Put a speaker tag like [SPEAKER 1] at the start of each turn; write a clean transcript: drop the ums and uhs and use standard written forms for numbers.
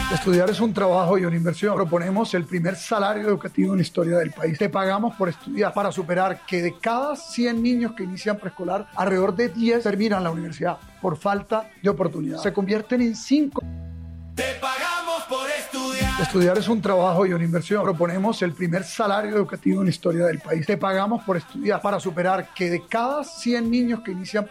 [SPEAKER 1] Estudiar es un trabajo y una inversión. Proponemos el primer salario educativo en la historia del país. Te pagamos por estudiar para superar que de cada 100 niños que inician preescolar, alrededor de 10 terminan la universidad por falta de oportunidad. Se convierten en 5.
[SPEAKER 2] Te pagamos por estudiar.
[SPEAKER 1] Estudiar es un trabajo y una inversión. Proponemos el primer salario educativo en la historia del país. Te pagamos por estudiar para superar que de cada 100 niños que inician